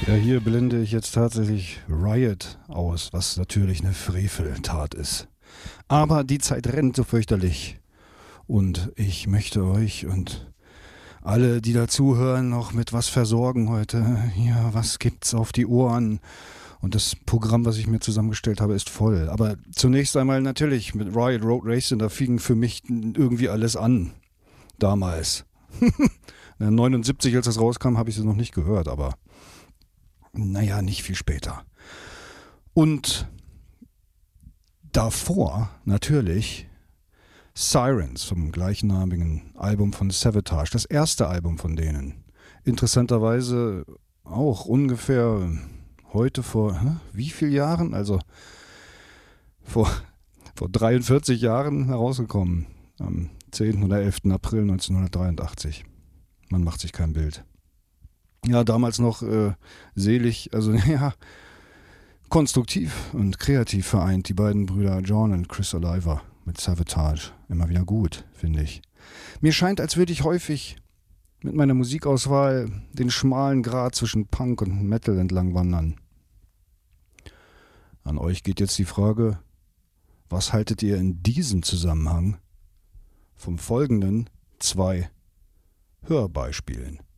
Ja, hier blende ich jetzt tatsächlich Riot aus, was natürlich eine Freveltat ist. Aber die Zeit rennt so fürchterlich. Und ich möchte euch und alle, die dazuhören, noch mit was versorgen heute. Ja, was gibt's auf die Ohren? Und das Programm, was ich mir zusammengestellt habe, ist voll. Aber zunächst einmal natürlich mit Riot Road Racing, da fing für mich irgendwie alles an. Damals. 79, als das rauskam, habe ich es noch nicht gehört, aber naja, nicht viel später. Und davor natürlich Sirens vom gleichnamigen Album von Savatage, das erste Album von denen. Interessanterweise auch ungefähr heute vor wie vielen Jahren? Also vor, vor 43 Jahren herausgekommen. Am 10. oder 11. April 1983. Man macht sich kein Bild. Ja, damals noch selig, also ja, konstruktiv und kreativ vereint, die beiden Brüder John und Chris Oliver mit Savatage. Immer wieder gut, finde ich. Mir scheint, als würde ich häufig mit meiner Musikauswahl den schmalen Grat zwischen Punk und Metal entlang wandern. An euch geht jetzt die Frage, was haltet ihr in diesem Zusammenhang vom folgenden zwei Hörbeispielen?